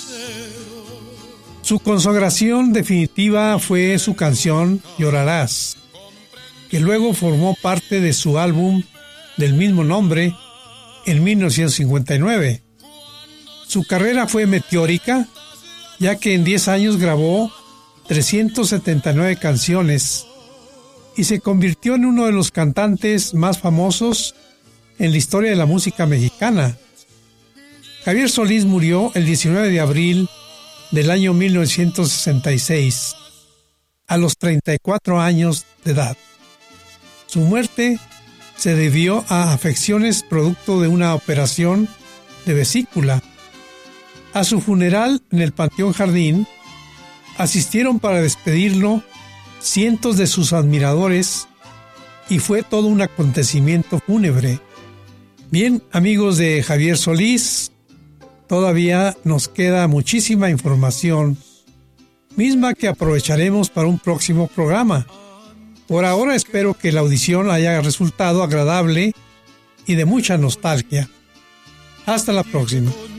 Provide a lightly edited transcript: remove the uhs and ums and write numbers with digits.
Su consagración definitiva fue su canción Llorarás, que luego formó parte de su álbum del mismo nombre en 1959. Su carrera fue meteórica, ya que en 10 años grabó 379 canciones y se convirtió en uno de los cantantes más famosos en la historia de la música mexicana. Javier Solís murió el 19 de abril del año 1966, a los 34 años de edad. Su muerte se debió a afecciones producto de una operación de vesícula. A su funeral en el Panteón Jardín asistieron para despedirlo cientos de sus admiradores y fue todo un acontecimiento fúnebre. Bien, amigos de Javier Solís, todavía nos queda muchísima información, misma que aprovecharemos para un próximo programa. Por ahora espero que la audición haya resultado agradable y de mucha nostalgia. Hasta la próxima.